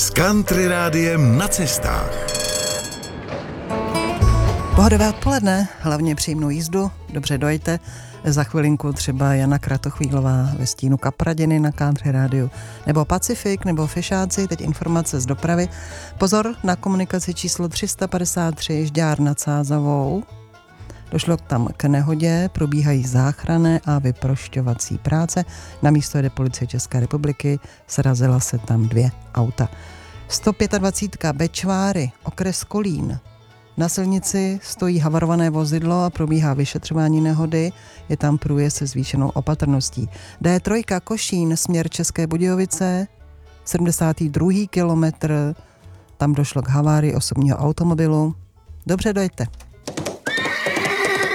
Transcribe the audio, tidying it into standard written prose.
s Country Rádiem na cestách. Pohodové odpoledne, hlavně příjemnou jízdu, dobře dojďte. Za chvilinku třeba Jana Kratochvílová ve stínu Kapradiny na Country Rádiu, nebo Pacifik, nebo Fešáci, teď informace z dopravy. Pozor na komunikaci číslo 353 Žďár nad Sázavou. Došlo tam k nehodě, probíhají záchranné a vyprošťovací práce. Na místo jede Policie České republiky, srazila se tam 2 auta. 125. Bečváry, okres Kolín. Na silnici stojí havarované vozidlo a probíhá vyšetřování nehody. Je tam průjezd se zvýšenou opatrností. D3 Košín, směr České Budějovice, 72. kilometr. Tam došlo k havárii osobního automobilu. Dobře dojďte.